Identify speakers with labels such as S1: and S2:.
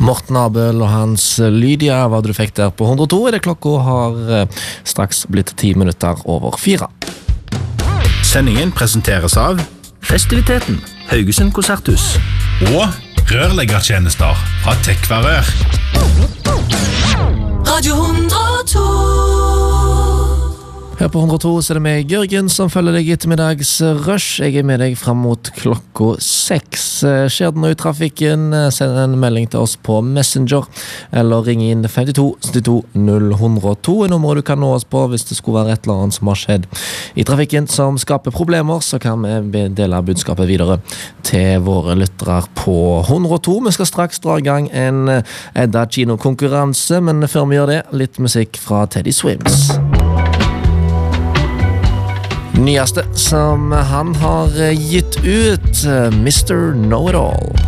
S1: Morten Abel og hans Lydia, hva du fikk der på 102, det klokka har straks blitt 10 minutter over 4.
S2: Sendingen presenteres av
S3: Festiviteten, Haugesund Konserthus.
S2: og rørleggertjenester fra Tekvarør.
S4: Radio 102.
S1: Her på 102 så er det meg, Jørgen, som følger deg i ettermiddags rush. Jeg er med deg frem mot klokka 6. Skjer det noe i trafikken, send en melding til oss på Messenger, eller ring inn 52 72 002, en nummer du kan nå oss på hvis det skulle være et eller annet som har skjedd i trafikken som skaper problemer, så kan vi dele budskapet videre til våre lyttere på 102. Vi skal straks dra i gang en Edda kinokonkurranse, men før vi gjør det, litt musikk fra Teddy Swims. Nyeste som han har gitt ut, Mr. Know-It-All.